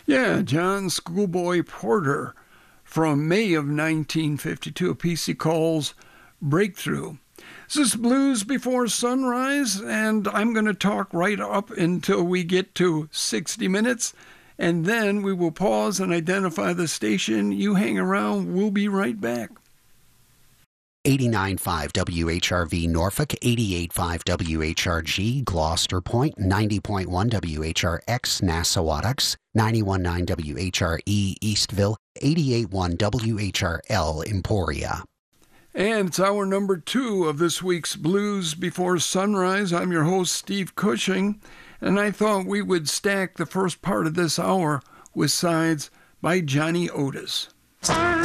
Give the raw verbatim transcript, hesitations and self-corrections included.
Yeah, John Schoolboy Porter from May of nineteen fifty-two, a piece he calls Breakthrough. This is Blues Before Sunrise, and I'm going to talk right up until we get to sixty minutes, and then we will pause and identify the station. You hang around. We'll be right back. eighty-nine point five W H R V Norfolk, eighty-eight point five W H R G Gloucester Point, ninety point one W H R X Nassawadox, ninety-one point nine W H R E Eastville, eighty-eight point one W H R L Emporia. And it's hour number two of this week's Blues Before Sunrise. I'm your host, Steve Cushing, and I thought we would stack the first part of this hour with sides by Johnny Otis.